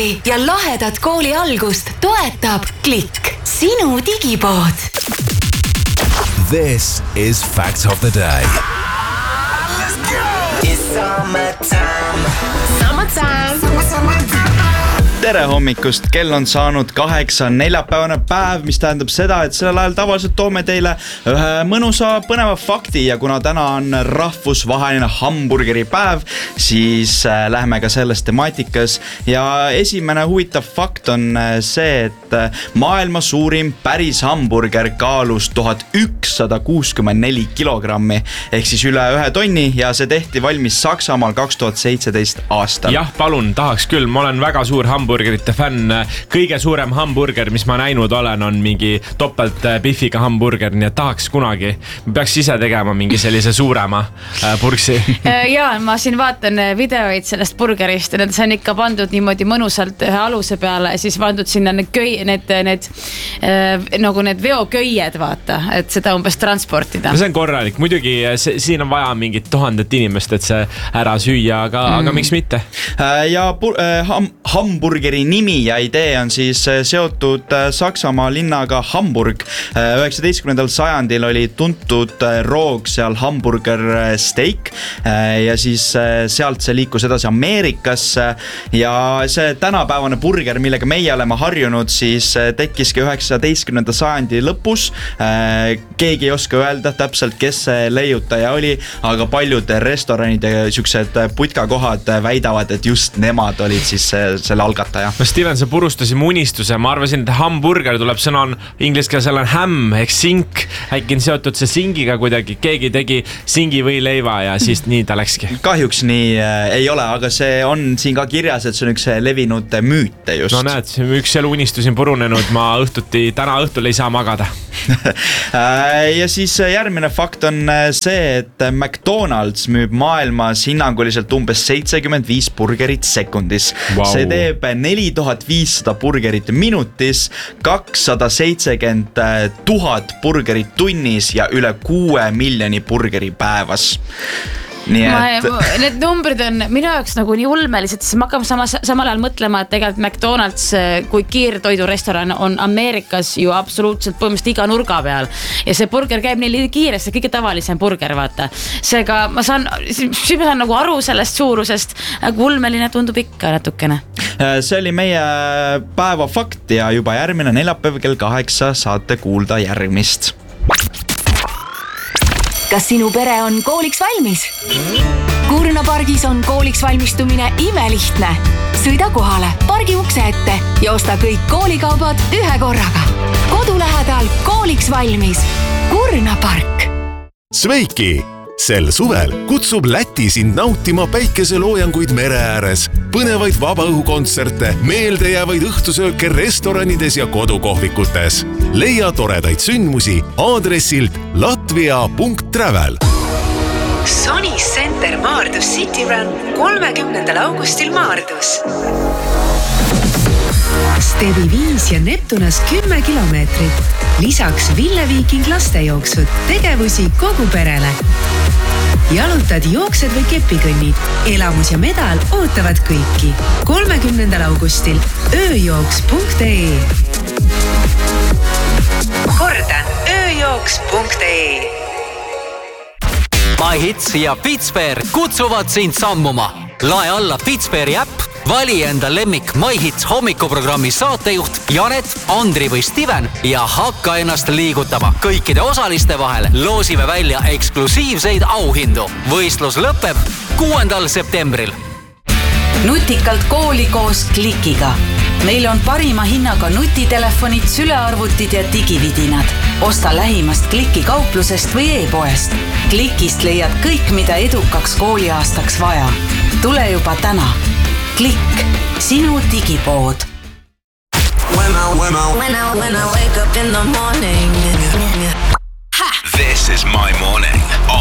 tundi ja lahedat kooli algust toetab Klikk, sinu digipood. This is Fact of the Day. Let's go! It's summertime. Tere hommikust, kell on saanud 8, neljapäevane päev, mis tähendab seda, et sellel ajal tavaliselt toome teile ühe mõnusa põneva fakti ja kuna täna on rahvusvaheline hamburgeri päev, siis lähme ka selles temaatikas ja esimene huvitav fakt on see, et maailma suurim päris hamburger kaalus 1164 kilogrammi ehk siis üle 1 tonni ja see tehti valmis Saksamaal 2017 aastal. Jah, palun, tahaks küll, ma olen väga suur hamburgerite fänn. Kõige suurem hamburger, mis ma näinud olen, on mingi topelt biffiga hamburger, nii et tahaks kunagi. Ma peaks ise tegema mingi sellise suurema purksi. Jaa, ma siin vaatan videoid sellest burgerist ja see on ikka pandud niimoodi mõnusalt ühe aluse peale ja siis pandud sinna need veoköied, vaata, et seda umbes transportida. See on korralik, muidugi siin on vaja mingit 1000 inimest, et see ära süüa, aga miks mitte? Ja hamburgeri nimi ja idee on siis seotud Saksamaa linnaga Hamburg. 19. sajandil oli tuntud roog seal hamburger steak ja siis sealt see liikus edasi Ameerikasse ja see tänapäevane burger, millega meie oleme harjunud, siis tekkiski 19. sajandi lõpus. Keegi ei oska öelda täpselt, kes see leiutaja oli, aga paljud restoranid ja siuksed putkakohad väidavad, et just nemad olid siis selle algataja. No Steven, sa purustasid mu unistuse. Ma arvasin, et hamburger tuleb sõna on inglise keeles seal on ham ehk sink. Äkki on seotud see singiga kuidagi. Keegi tegi singi või leiva ja siis nii ta läkski. Kahjuks nii ei ole, aga see on siin ka kirjas, et see on üks levinud müüte just. No näed, üks elu unistus on purunenud. Ma täna õhtul ei saa magada. Ja siis järgmine fakt on see, et McDonald's müüb maailmas hinnanguliselt umbes 75 burgerit sekundis. Wow. See teeb 4500 burgerit minutis, 270 000 burgerit tunnis ja üle 6 miljoni burgeri päevas. Need numbrid on minu jaoks nagu nii ulmelised, siis ma hakkam samal ajal mõtlema, et tegelikult McDonald's kui kiirtoidurestoran on Ameerikas ju absoluutselt põhimõtteliselt iga nurga peal ja see burger käib neil kiiresti, kõige tavalisem burger, vaata. Seega ma saan nagu aru sellest suurusest, aga ulmeline tundub ikka natukene. See oli meie päeva fakt ja juba järgmine neljapäev kell 8 saate kuulda järgmist. Kas sinu pere on kooliks valmis? Kurna pargis on kooliks valmistumine imelihtne. Sõida kohale, pargi ukse ette ja osta kõik koolikaubad ühe korraga. Kodu lähedal kooliks valmis. Kurna park. Sveiki! Sel suvel kutsub Läti sind nautima päikeseloojanguid mere ääres, põnevaid vabaõhukontserte, meeldejäävaid õhtusööke restoranides ja kodukohvikutes. Leia toredaid sündmusi aadressilt latvia.travel. Sony Center Maardus City Run 30. augustil Maardus. Stevi 5 ja Neptunas 10 kilomeetrit. Lisaks Ville Viiking lastejooksud, tegevusi kogu perele. Jalutad, jooksed või kepikõnnid. Elamus ja medal ootavad kõiki. 30. augustil ööjooks.ee. Kordan, ööjooks.ee. MyHits ja Pitsberg kutsuvad sind sammuma. Lae alla Pitsbergi äpp, vali enda lemmik MyHits hommikuprogrammi saatejuht Janet, Andri või Steven ja hakka ennast liigutama. Kõikide osaliste vahel loosime välja eksklusiivseid auhindu. Võistlus lõpeb 6. septembril. Nutikalt kooli koos Klikiga. Meil on parima hinnaga nutitelefonid, sülearvutid ja digividinad. Osta lähimast Kliki kauplusest või e-poest. Klikist leiad kõik, mida edukaks kooliaastaks vaja. Tule juba täna. Klikk, sinu digipood. When I wake up in the morning. This is My Morning on